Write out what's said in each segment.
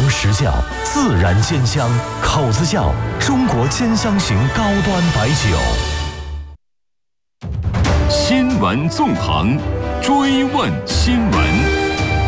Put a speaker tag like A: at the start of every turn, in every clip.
A: 堂实窖，自然煎香，口子窖，中国煎香型高端白酒。
B: 新闻纵横，追问新闻。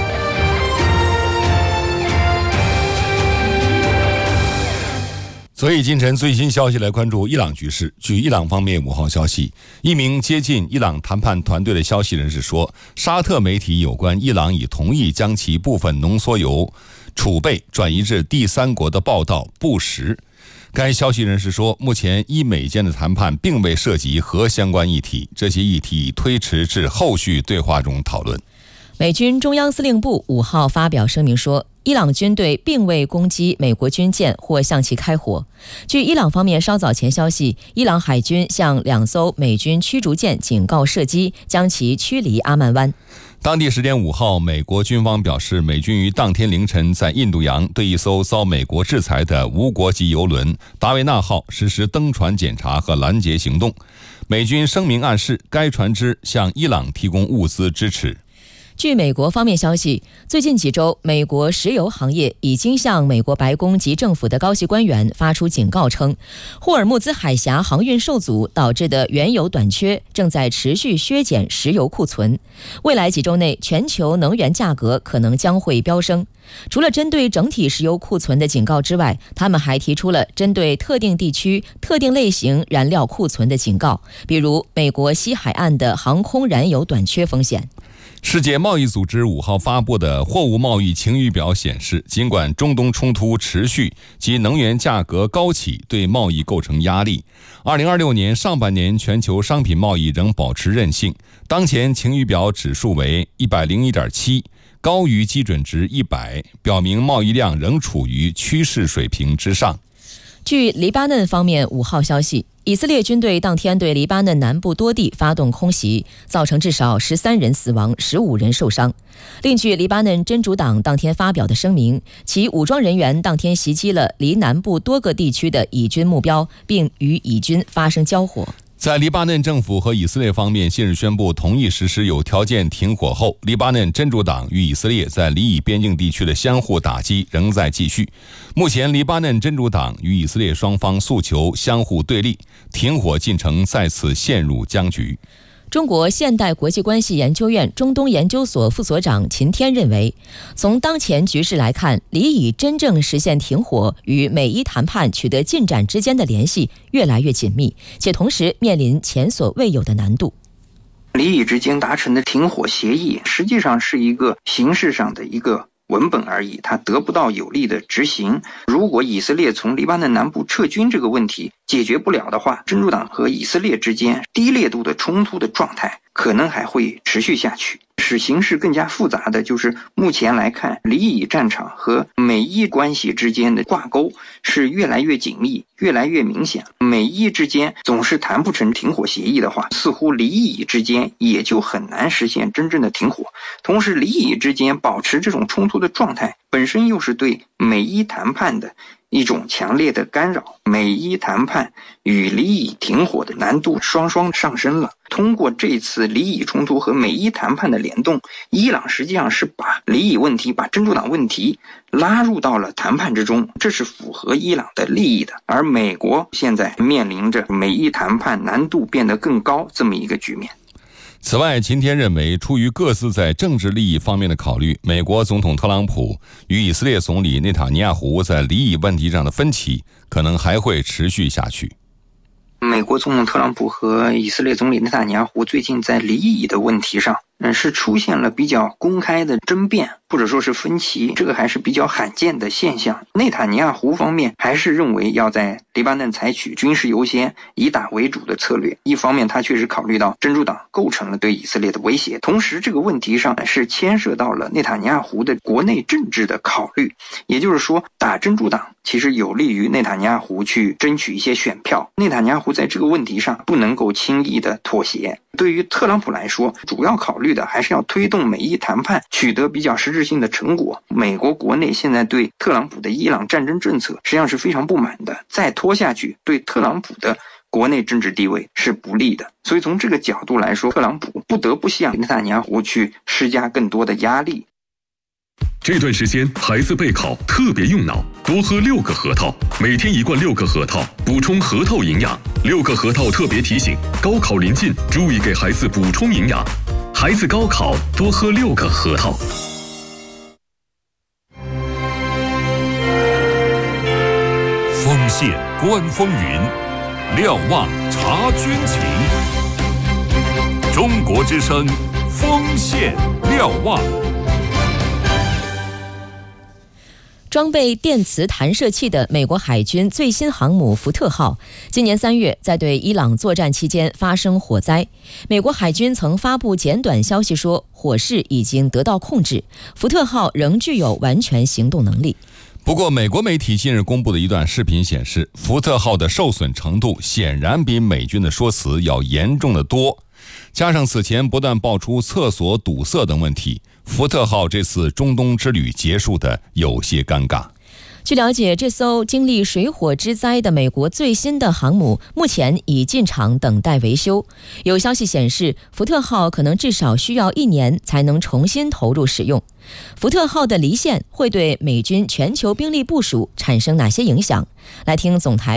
C: 所以今晨最新消息来关注伊朗局势。据伊朗方面5号消息，一名接近伊朗谈判团队的消息人士说，沙特媒体有关伊朗已同意将其部分浓缩铀储备转移至第三国的报道不实。该消息人士说，目前伊美间的谈判并未涉及核相关议题，这些议题已推迟至后续对话中讨论。
D: 美军中央司令部5号发表声明说，伊朗军队并未攻击美国军舰或向其开火。据伊朗方面稍早前消息，伊朗海军向2艘美军驱逐舰警告射击，将其驱离阿曼湾。
C: 当地时间5号，美国军方表示，美军于当天凌晨在印度洋对一艘遭美国制裁的无国籍邮轮达维纳号实施登船检查和拦截行动。美军声明暗示，该船只向伊朗提供物资支持。
D: 据美国方面消息，最近几周，美国石油行业已经向美国白宫及政府的高级官员发出警告称，霍尔木兹海峡航运受阻导致的原油短缺正在持续削减石油库存。未来几周内，全球能源价格可能将会飙升。除了针对整体石油库存的警告之外，他们还提出了针对特定地区、特定类型燃料库存的警告，比如美国西海岸的航空燃油短缺风险。
C: 世界贸易组织5号发布的货物贸易晴雨表显示，尽管中东冲突持续及能源价格高企对贸易构成压力，2026年上半年全球商品贸易仍保持韧性。当前晴雨表指数为 101.7， 高于基准值100，表明贸易量仍处于趋势水平之上。
D: 据黎巴嫩方面5号消息，以色列军队当天对黎巴嫩南部多地发动空袭，造成至少13人死亡，15人受伤。另据黎巴嫩真主党当天发表的声明，其武装人员当天袭击了黎南部多个地区的以军目标，并与以军发生交火。
C: 在黎巴嫩政府和以色列方面近日宣布同意实施有条件停火后，黎巴嫩真主党与以色列在黎以边境地区的相互打击仍在继续。目前黎巴嫩真主党与以色列双方诉求相互对立，停火进程再次陷入僵局。
D: 中国现代国际关系研究院中东研究所副所长秦天认为，从当前局势来看，黎以真正实现停火与美伊谈判取得进展之间的联系越来越紧密，且同时面临前所未有的难度。
E: 黎以之间达成的停火协议实际上是一个形式上的一个文本而已，它得不到有力的执行。如果以色列从黎巴嫩南部撤军这个问题解决不了的话，真主党和以色列之间低烈度的冲突的状态可能还会持续下去。使形势更加复杂的就是目前来看，黎以战场和美伊关系之间的挂钩是越来越紧密，越来越明显。美伊之间总是谈不成停火协议的话，似乎黎以之间也就很难实现真正的停火。同时黎以之间保持这种冲突的状态本身又是对美伊谈判的一种强烈的干扰，美伊谈判与黎以停火的难度双双上升了。通过这次黎以冲突和美伊谈判的联动，伊朗实际上是把黎以问题、把真主党问题拉入到了谈判之中，这是符合伊朗的利益的。而美国现在面临着美伊谈判难度变得更高这么一个局面。
C: 此外，秦天认为，出于各自在政治利益方面的考虑，美国总统特朗普与以色列总理内塔尼亚胡在黎以问题上的分歧可能还会持续下去。
E: 美国总统特朗普和以色列总理内塔尼亚胡最近在黎以的问题上是出现了比较公开的争辩，或者说是分歧，这个还是比较罕见的现象。内塔尼亚胡方面还是认为要在黎巴嫩采取军事优先、以打为主的策略。一方面他确实考虑到真主党构成了对以色列的威胁，同时这个问题上是牵涉到了内塔尼亚胡的国内政治的考虑，也就是说打真主党其实有利于内塔尼亚胡去争取一些选票。内塔尼亚胡在这个问题上不能够轻易的妥协。对于特朗普来说，主要考虑的还是要推动美伊谈判取得比较实质性的成果。美国国内现在对特朗普的伊朗战争政策实际上是非常不满的，再拖下去对特朗普的国内政治地位是不利的。所以从这个角度来说，特朗普不得不向内塔尼亚胡去施加更多的压力。
F: 这段时间孩子备考特别用脑，多喝6个核桃，每天1罐6个核桃，补充核桃营养。6个核桃特别提醒：高考临近，注意给孩子补充营养。孩子高考多喝6个核桃。
B: 锋线观风云，瞭望察军情。中国之声，锋线瞭望。
D: 装备电磁弹射器的美国海军最新航母福特号，今年3月在对伊朗作战期间发生火灾。美国海军曾发布简短消息说，火势已经得到控制，福特号仍具有完全行动能力。
C: 不过，美国媒体近日公布的一段视频显示，福特号的受损程度显然比美军的说辞要严重得多。加上此前不断爆出厕所堵塞等问题，福特号这次中东之旅结束的有些尴尬。
D: 据了解，这艘经历水火之灾的美国最新的航母目前已进场等待维修。有消息显示，福特号可能至少需要1年才能重新投入使用。福特号的离线会对美军全球兵力部署产生哪些影响？来听总台